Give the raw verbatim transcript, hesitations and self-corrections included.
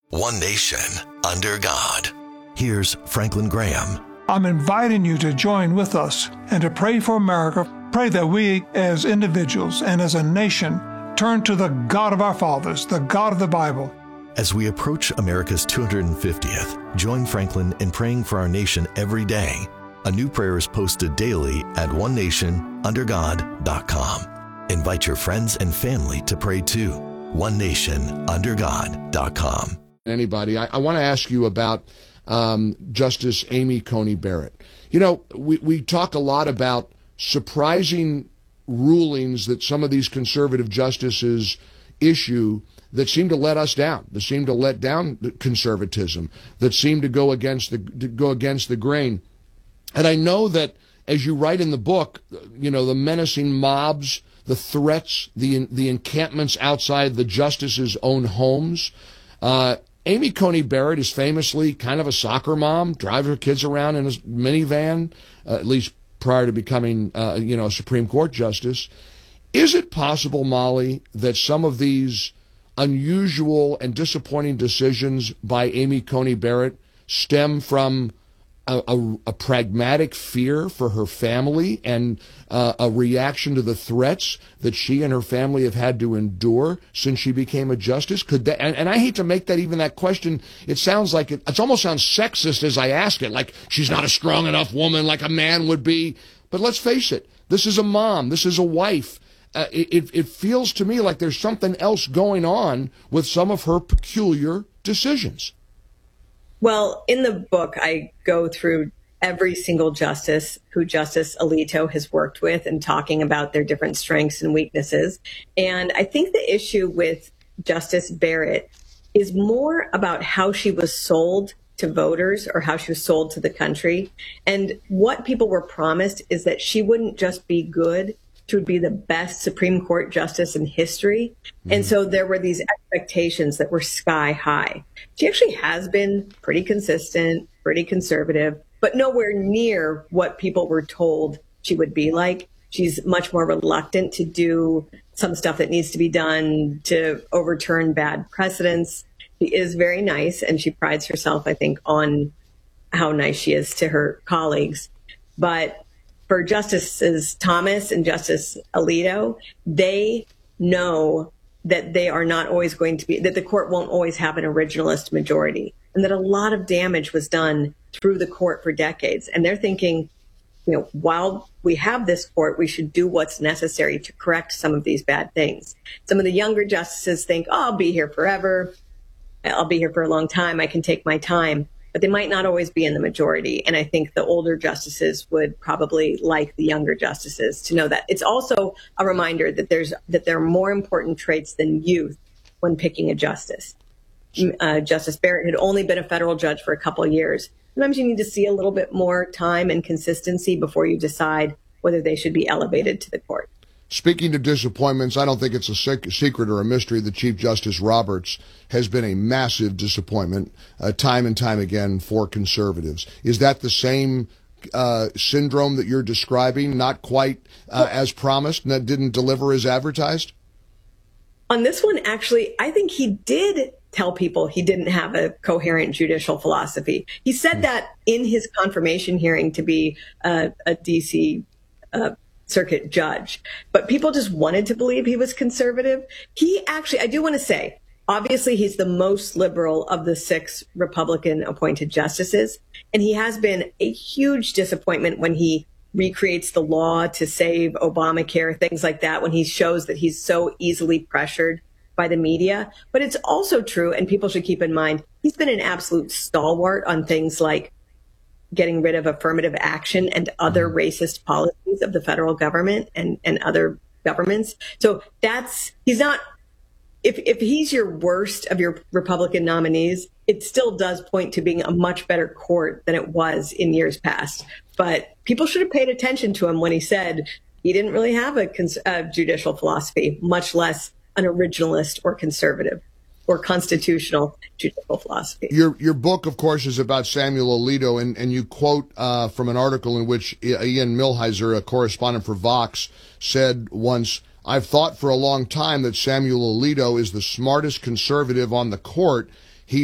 One nation, under God. Here's Franklin Graham. I'm inviting you to join with us and to pray for America. Pray that we, as individuals and as a nation, turn to the God of our fathers, the God of the Bible. As we approach America's two hundred fiftieth, join Franklin in praying for our nation every day. A new prayer is posted daily at one nation under god dot com. Invite your friends and family to pray too. one nation under god dot com. Anybody, I, I want to ask you about um, Justice Amy Coney Barrett. You know, we, we talk a lot about surprising rulings that some of these conservative justices issue that seem to let us down, that seem to let down conservatism, that seem to go against the to go against the grain. And I know that, as you write in the book, you know, the menacing mobs, the threats, the the encampments outside the justices' own homes. Uh, Amy Coney Barrett is famously kind of a soccer mom, drives her kids around in a minivan, uh, at least prior to becoming, uh, you know, a Supreme Court justice. Is it possible, Molly, that some of these unusual and disappointing decisions by Amy Coney Barrett stem from a, a, a pragmatic fear for her family and uh, a reaction to the threats that she and her family have had to endure since she became a justice? Could that, and, and I hate to make that even that question. It sounds like it, it almost sounds sexist as I ask it, like she's not a strong enough woman like a man would be. But let's face it, this is a mom, this is a wife. Uh, it, it feels to me like there's something else going on with some of her peculiar decisions. Well, in the book, I go through every single justice who Justice Alito has worked with and talking about their different strengths and weaknesses. And I think the issue with Justice Barrett is more about how she was sold to voters or how she was sold to the country. And what people were promised is that she wouldn't just be good, she would be the best Supreme Court justice in history. Mm-hmm. And so there were these expectations that were sky high. She actually has been pretty consistent, pretty conservative, but nowhere near what people were told she would be like. She's much more reluctant to do some stuff that needs to be done to overturn bad precedents. She is very nice, and she prides herself, I think, on how nice she is to her colleagues. But for Justices Thomas and Justice Alito, they know that they are not always going to be, that the court won't always have an originalist majority, and that a lot of damage was done through the court for decades. And they're thinking, you know, while we have this court, we should do what's necessary to correct some of these bad things. Some of the younger justices think, oh, I'll be here forever. I'll be here for a long time. I can take my time. But they might not always be in the majority. And I think the older justices would probably like the younger justices to know that. It's also a reminder that there's that there are more important traits than youth when picking a justice. Uh, Justice Barrett had only been a federal judge for a couple of years. Sometimes you need to see a little bit more time and consistency before you decide whether they should be elevated to the court. Speaking of disappointments, I don't think it's a secret or a mystery that Chief Justice Roberts has been a massive disappointment uh, time and time again for conservatives. Is that the same uh, syndrome that you're describing, not quite uh, as promised, and that didn't deliver as advertised? On this one, actually, I think he did tell people he didn't have a coherent judicial philosophy. He said that in his confirmation hearing to be uh, a D C uh circuit judge, but people just wanted to believe he was conservative. He actually, I do want to say, obviously he's the most liberal of the six Republican appointed justices. And he has been a huge disappointment when he recreates the law to save Obamacare, things like that, when he shows that he's so easily pressured by the media. But it's also true, and people should keep in mind, he's been an absolute stalwart on things like getting rid of affirmative action and other racist policies of the federal government and, and other governments. So that's, he's not, if, if he's your worst of your Republican nominees, it still does point to being a much better court than it was in years past. But people should have paid attention to him when he said he didn't really have a, cons- a judicial philosophy, much less an originalist or conservative or constitutional judicial philosophy. Your your book, of course, is about Samuel Alito, and, and you quote uh, from an article in which Ian Millhiser, a correspondent for Vox, said once, "I've thought for a long time that Samuel Alito is the smartest conservative on the court,